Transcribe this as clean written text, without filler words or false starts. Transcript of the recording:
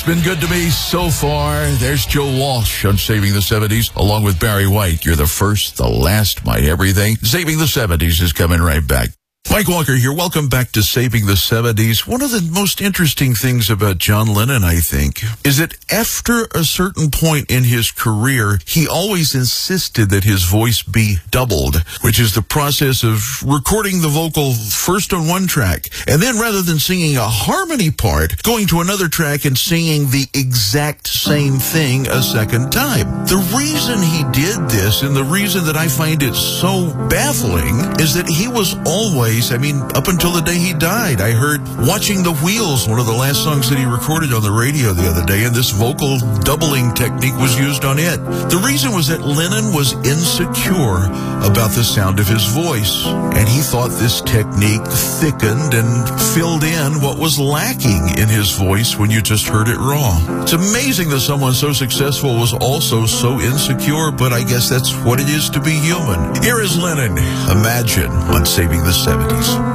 Been good to me so far. There's Joe Walsh on Saving the 70s, along with Barry White. You're the first, the last, my everything. Saving the 70s is coming right back. Mike Walker here. Welcome back to Saving the 70s. One of the most interesting things about John Lennon, I think, is that after a certain point in his career, he always insisted that his voice be doubled, which is the process of recording the vocal first on one track, and then rather than singing a harmony part, going to another track and singing the exact same thing a second time. The reason he did this, and the reason that I find it so baffling, is that he was always, up until the day he died, I heard Watching the Wheels, one of the last songs that he recorded on the radio the other day, and this vocal doubling technique was used on it. The reason was that Lennon was insecure about the sound of his voice, and he thought this technique thickened and filled in what was lacking in his voice when you just heard it raw. It's amazing that someone so successful was also so insecure, but I guess that's what it is to be human. Here is Lennon, Imagine, on Saving the 70s.